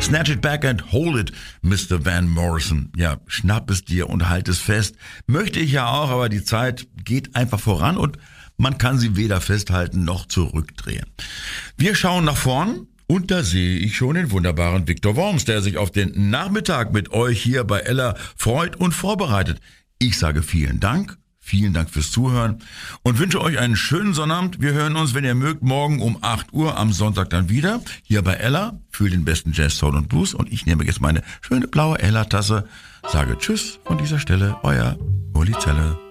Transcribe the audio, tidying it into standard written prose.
Snatch it back and hold it, Mr. Van Morrison. Ja, schnapp es dir und halt es fest. Möchte ich ja auch, aber die Zeit geht einfach voran und man kann sie weder festhalten noch zurückdrehen. Wir schauen nach vorn. Und da sehe ich schon den wunderbaren Viktor Worms, der sich auf den Nachmittag mit euch hier bei Ella freut und vorbereitet. Ich sage vielen Dank fürs Zuhören und wünsche euch einen schönen Sonnabend. Wir hören uns, wenn ihr mögt, morgen um 8 Uhr am Sonntag dann wieder, hier bei Ella, für den besten Jazz, Soul und Blues. Und ich nehme jetzt meine schöne blaue Ella-Tasse, sage Tschüss von dieser Stelle, euer Uli Zelle.